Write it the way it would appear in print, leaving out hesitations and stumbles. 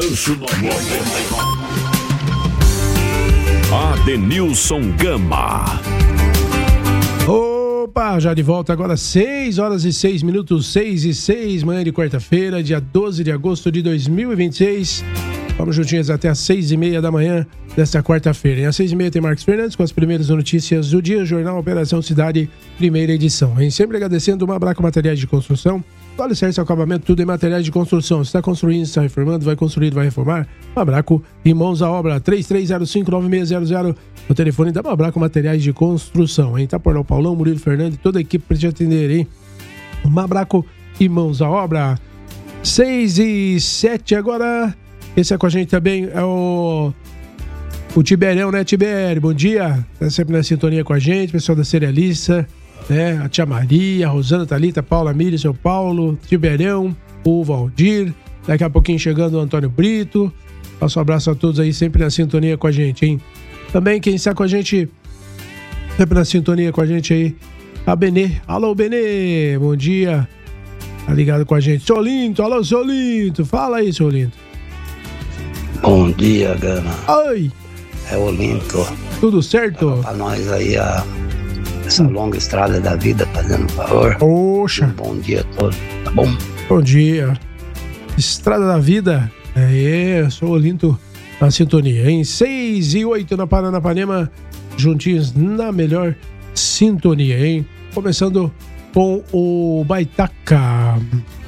Balanço 99. Adenilson Gama. Opa, já de volta agora, 6 horas e 6 minutos, 6:06, manhã de quarta-feira, dia 12 de agosto de 2026. Vamos juntinhos até às 6:30 da manhã desta quarta-feira. E às 6:30 tem Marcos Fernandes com as primeiras notícias do dia, Jornal Operação Cidade, primeira edição. E sempre agradecendo o Mabraco Materiais de Construção, do alicerce ao acabamento, tudo em materiais de construção. Se está construindo, está reformando, vai construir, vai reformar, Mabraco e mãos à obra, 33059600, o telefone da Mabraco Materiais de Construção. Em Itaporã, Paulão, Murilo Fernandes, toda a equipe para te atender, hein? Mabraco e mãos à obra. 6:07 agora. Esse é com a gente também, é o Tiberião, né, Tibério? Bom dia, tá sempre na sintonia com a gente, pessoal da Cerealista, né? A tia Maria, a Rosana, Thalita, Paula, Miri, seu Paulo, Tiberião, o Valdir, daqui a pouquinho chegando o Antônio Brito. Nosso abraço a todos aí, sempre na sintonia com a gente, hein? Também quem está com a gente, sempre na sintonia com a gente aí, a Benê. Alô, Benê, bom dia, tá ligado com a gente. Seu Linto, alô, seu Linto, fala aí, seu Linto. Bom dia, Gama. Oi! É o Linto. Tudo certo? Pra nós aí essa longa estrada da vida, fazendo um favor. Oxa! Um bom dia a todos, tá bom? Bom dia. Estrada da vida. Sou o Linto na sintonia. Em 6:08 na Paranapanema, juntinhos na melhor sintonia, hein? Começando com o Baitaca.